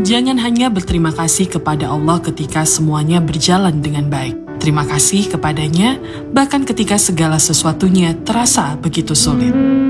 Jangan hanya berterima kasih kepada Allah ketika semuanya berjalan dengan baik. Terima kasih kepadanya, bahkan ketika segala sesuatunya terasa begitu sulit.